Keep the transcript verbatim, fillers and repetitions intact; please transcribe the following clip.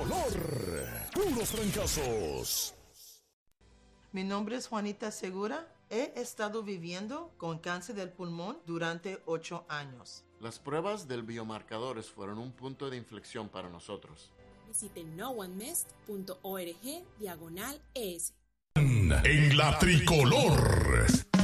tricolor. Puros trancazos. Mi nombre es Juanita Segura. He estado viviendo con cáncer del pulmón durante ocho años. Las pruebas del biomarcadores fueron un punto de inflexión para nosotros. Visiten no one mest punto org diagonal es. En la tricolor.